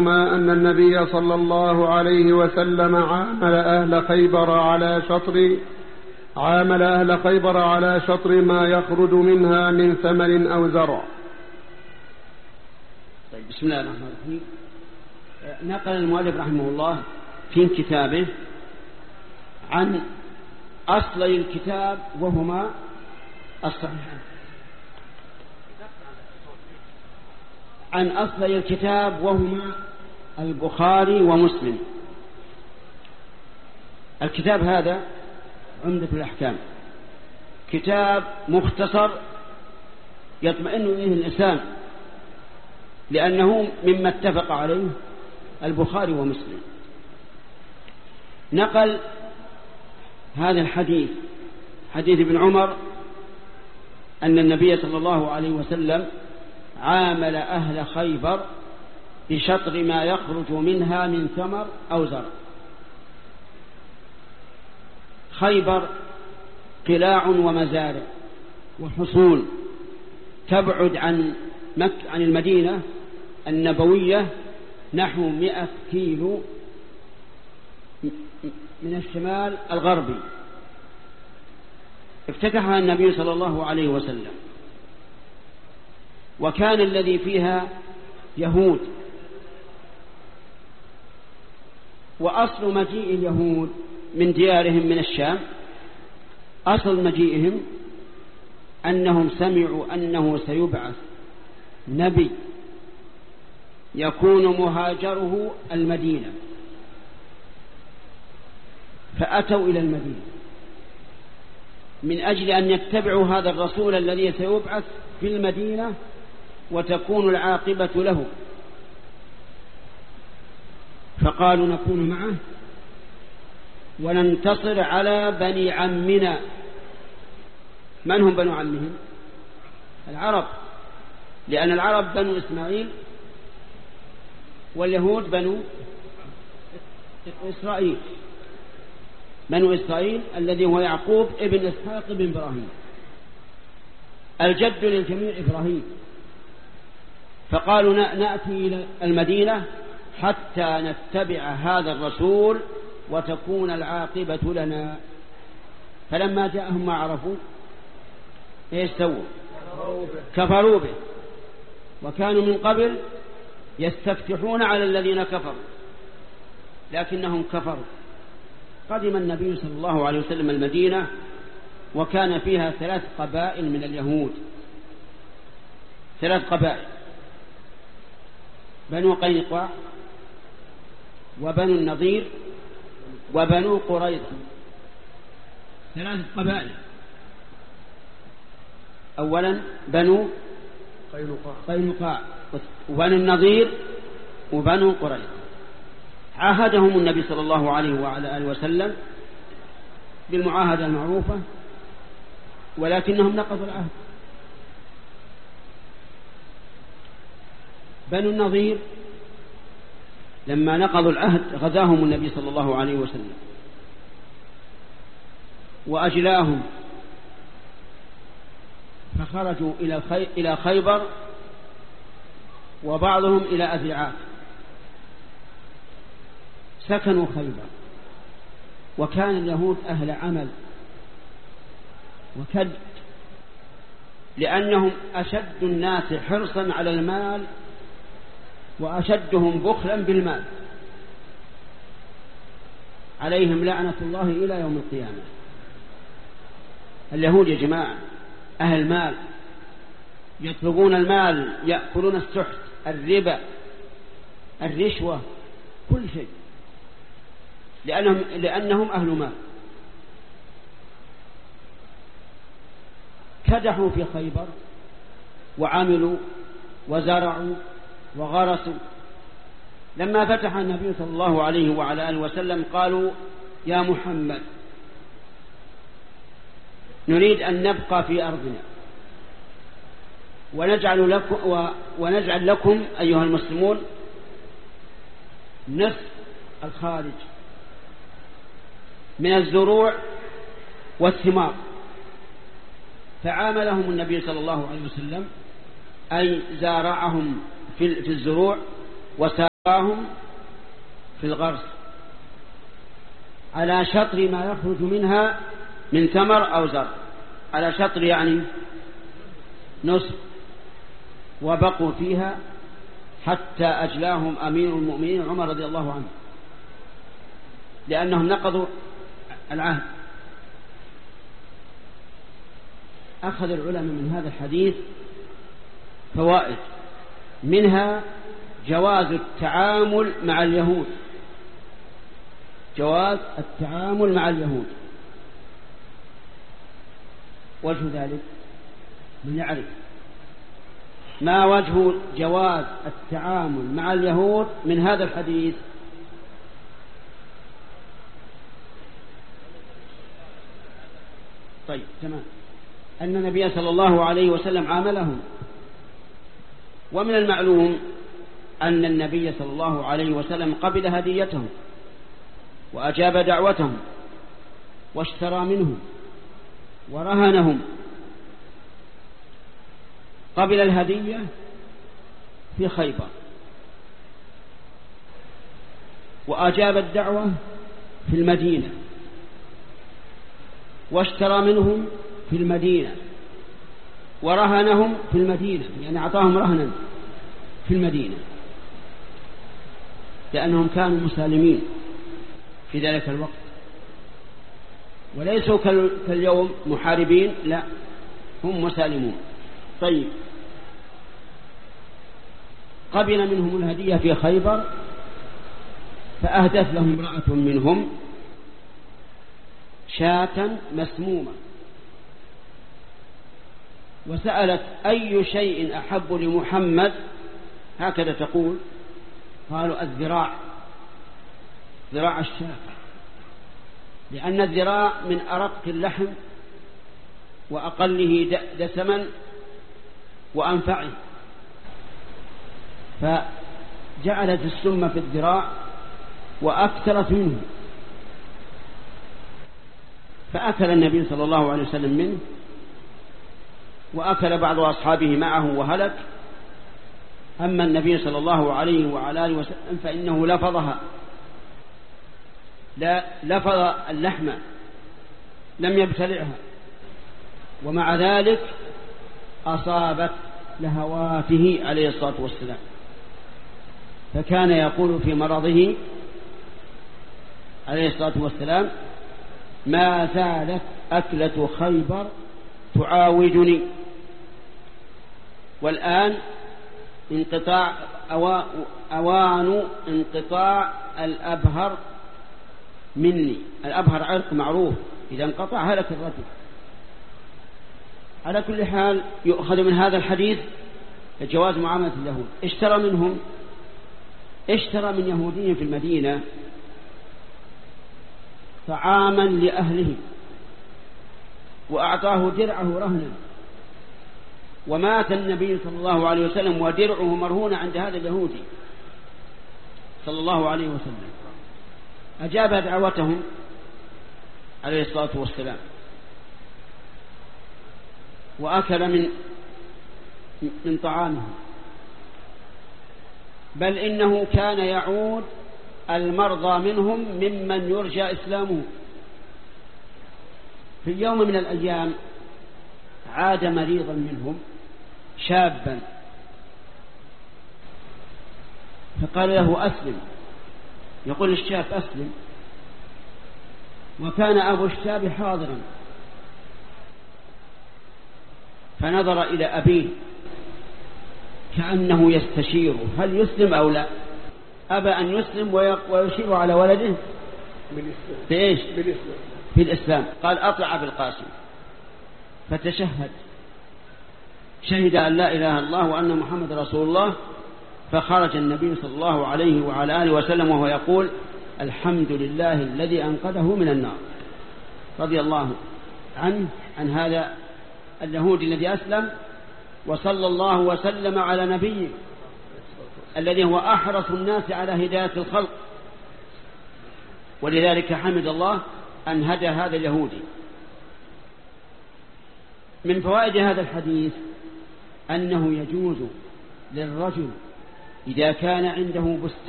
أن النبي صلى الله عليه وسلم عامل أهل خيبر على شطر ما يخرج منها من ثمر أو زرع. طيب، بسم الله الرحمن الرحيم. نقل المؤلف رحمه الله في كتابه عن أصلي الكتاب وهما الصحيحان، عن أصلي الكتاب وهما البخاري ومسلم. الكتاب هذا عمدة الأحكام، كتاب مختصر يطمئن إليه الإنسان لأنه مما اتفق عليه البخاري ومسلم. نقل هذا الحديث، حديث ابن عمر، أن النبي صلى الله عليه وسلم عامل أهل خيبر بشطر ما يخرج منها من ثمر أو زرع. خيبر قلاع ومزارع وحصول تبعد عن المدينة النبوية نحو 100 كيلو من الشمال الغربي. افتتحها النبي صلى الله عليه وسلم، وكان الذي فيها يهود. وأصل مجيء اليهود من ديارهم من الشام، أصل مجيئهم أنهم سمعوا أنه سيبعث نبي يكون مهاجره المدينة، فأتوا إلى المدينة من أجل أن يتبعوا هذا الرسول الذي سيبعث في المدينة وتكون العاقبة له. فقالوا نكون معه وننتصر على بني عمنا. من هم بنو عمهم؟ العرب، لأن العرب بنو إسماعيل واليهود بنو إسرائيل. بنو إسرائيل الذي هو يعقوب ابن إسحاق ابن إبراهيم، الجد للجميع إبراهيم. فقالوا نأتي إلى المدينة حتى نتبع هذا الرسول وتكون العاقبة لنا. فلما جاءهم ما عرفوا ايش سووا؟ كفروا به، وكانوا من قبل يستفتحون على الذين كفروا لكنهم كفروا. قدم النبي صلى الله عليه وسلم المدينة وكان فيها 3 قبائل من اليهود، 3 قبائل: بنو قينقاع وبنو النضير وبنو قريظة. 3 قبائل. أولا بنو قينقاع وبنو النضير وبنو قريظة. عاهدهم النبي صلى الله عليه وعلى آله وسلم بالمعاهدة المعروفة، ولكنهم نقضوا العهد. بنو النضير لما نقضوا العهد غزاهم النبي صلى الله عليه وسلم وأجلاهم، فخرجوا إلى خيبر وبعضهم إلى أذرعات. سكنوا خيبر، وكان اليهود أهل عمل وكد، لأنهم أشد الناس حرصا على المال وأشدهم بخلا بالمال. عليهم لعنة الله إلى يوم القيامة. اليهود يا جماعة أهل مال، يطلبون المال، يأكلون السحت، الربا، الرشوة، كل شيء، لأنهم أهل مال. كدحوا في خيبر وعملوا وزرعوا وغرسوا. لما فتح النبي صلى الله عليه وعلى آله وسلم قالوا: يا محمد، نريد أن نبقى في أرضنا ونجعل لكم أيها المسلمون نصف الخارج من الزروع والثمار. فعاملهم النبي صلى الله عليه وسلم، أي زارعهم في الزروع هم في الغرس على شطر ما يخرج منها من ثمر أو زرع، على شطر يعني نصف، وبقوا فيها حتى أجلاهم أمير المؤمنين عمر رضي الله عنه، لأنهم نقضوا العهد. أخذ العلماء من هذا الحديث فوائد، منها جواز التعامل مع اليهود، جواز التعامل مع اليهود. وجه ذلك من يعرف ما وجه جواز التعامل مع اليهود من هذا الحديث؟ طيب تمام، أن النبي صلى الله عليه وسلم عاملهم، ومن المعلوم أن النبي صلى الله عليه وسلم قبل هديتهم وأجاب دعوتهم واشترى منهم ورهنهم. قبل الهدية في خيبر، وأجاب الدعوة في المدينة، واشترى منهم في المدينة، ورهنهم في المدينة، يعني أعطاهم رهنا في المدينة، لأنهم كانوا مسالمين في ذلك الوقت، وليسوا كاليوم محاربين، لا، هم مسالمون. طيب، قبل منهم الهدية في خيبر، فأهدت لهم امرأة منهم شاة مسمومة، وسألت أي شيء أحب لمحمد، هكذا تقول، قالوا الذراع، ذراع الشاة، لأن الذراع من أرق اللحم وأقله دسما وأنفعه، فجعلت السم في الذراع وأكثرت منه، فأكل النبي صلى الله عليه وسلم منه، وأكل بعض أصحابه معه وهلك. أما النبي صلى الله عليه وعلى آله وسلم فإنه لفظها، لا لفظ اللحم، لم يبتلعها، ومع ذلك أصابت لهواته عليه الصلاة والسلام، فكان يقول في مرضه عليه الصلاة والسلام: ما زالت أكلة خيبر تعاوجني. والآن انقطاع أوان انقطاع الأبهر مني. الأبهر عرق معروف، إذا انقطع هلك الرجل. على كل حال يؤخذ من هذا الحديث جواز معاملة اليهود. اشترى من يهودي في المدينة طعاما لأهله، وأعطاه درعه رهنا، ومات النبي صلى الله عليه وسلم ودرعه مرهون عند هذا اليهودي صلى الله عليه وسلم. أجاب دعوتهم عليه الصلاة والسلام، وأكل من طعامهم، بل إنه كان يعود المرضى منهم ممن يرجى إسلامه. في يوم من الأيام عاد مريضا منهم شابا، فقال له: أسلم. يقول الشاب: أسلم. وكان أبو الشاب حاضرا، فنظر إلى أبيه كأنه يستشيره هل يسلم أو لا. أبى أن يسلم ويشير على ولده بإيش؟ في الإسلام. قال: أطلع بالقاسم. فتشهد، شهد أن لا إله إلا الله وأن محمد رسول الله. فخرج النبي صلى الله عليه وعلى آله وسلم وهو يقول: الحمد لله الذي أنقذه من النار. رضي الله عنه عن هذا اليهودي الذي أسلم، وصلى الله وسلم على نبيه الذي هو أحرص الناس على هداية الخلق، ولذلك حمد الله أن هدى هذا اليهودي. من فوائد هذا الحديث أنه يجوز للرجل إذا كان عنده بستان